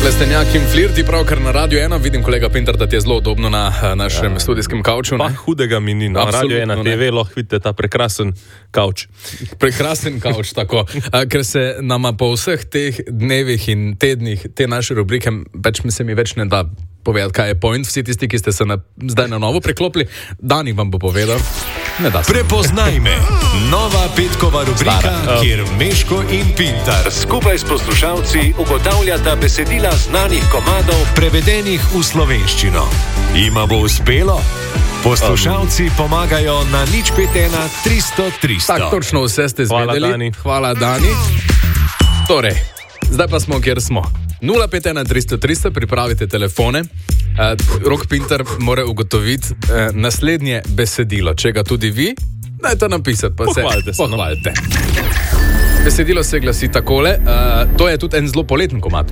Plestenjak in flirti, pravkar na Radio 1. Vidim, kolega Pintar, da ti je zelo udobno na našem studijskem kavču. Pa hudega mi ni. Na Radio 1 TV lahko vidite ta prekrasen kavč. Prekrasen kavč, tako. Ker se nama po vseh teh dnevih in tednih te naše rubrike se mi več ne da povedati, kaj je point. Vsi tisti, ki ste se zdaj na novo preklopili, Dani vam bo povedal. Ne da se. Prepoznaj me. Nova petkova rubrika, kjer Meško in Pintar skupaj s poslušalci ugotavljata besedila znanih komadov, prevedenih v slovenščino. Ima bo uspelo? Poslušalci pomagajo na 051 300 300. Tak, točno vse ste zvedeli. Hvala, Dani. Torej, zdaj pa smo, kjer smo. 051 300 300, pripravite telefone. Rok Pintar mora ugotoviti naslednje besedilo. Če ga tudi vi, dajte napisati, pa pohvalite. Besedilo se glasi takole, to je tudi en zelo poleten komad.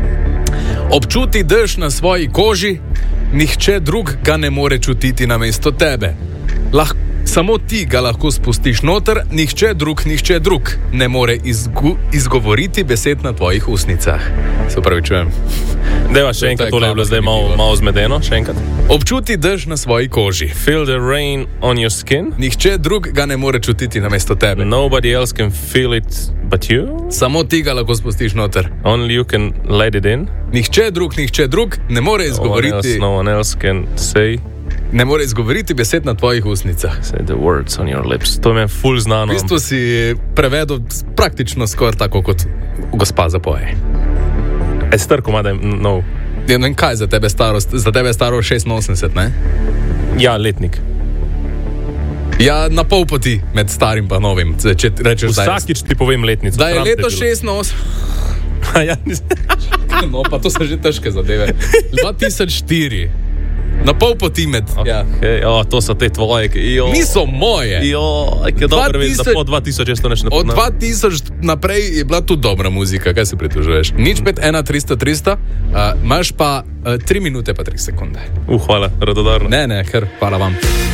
Občuti dež na svoji koži, nihče drug ga ne more čutiti namesto tebe. Samo ti ga lahko spustiš noter, nihče drug ne more izgovoriti besed na tvojih usnicah. Se upravičujem. Deva še enkrat, tole je bilo zdaj malo zmedeno, še enkrat. Občuti dež na svoji koži. Feel the rain on your skin. Nihče drug ga ne more čutiti namesto tebe. Nobody else can feel it but you. Samo ti ga lahko spustiš noter. Only you can let it in. Nihče drug ne more izgovoriti. No one else can say. Ne more izgovoriti besed na tvojih usnicah. Say the words on your lips. To mi je ful znano. V bistvu si prevedel praktično skoraj tako, kot gospa zapoje. Star komada je nov. Ja, ne vem, kaj za tebe je staro 86, ne? Ja, letnik. Ja, na pol poti med starim pa novim. Če rečeš, vsakič ti povem letnico. Da je leto 86. Ja, no, pa to so že težke zadeve. 2004. Na pol poti med. Okay. To so te tvoje. Niso moje. Kaj dobro veš, da po 2000 je to nešto ne poznam. Od 2000 naprej je bila tu dobra muzika. Kaj se pritožuješ? 051 300 300, imaš pa 3 minute pa 3 sekunde. Hvala, radodarno. Ne, ker hvala vam.